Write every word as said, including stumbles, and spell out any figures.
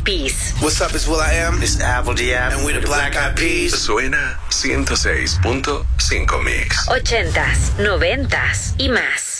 Peas. What's up, it's Will I Am. It's Apple D M. And we're the Black Eyed Peas. Suena ciento seis punto cinco Mix. Ochentas, noventas y más.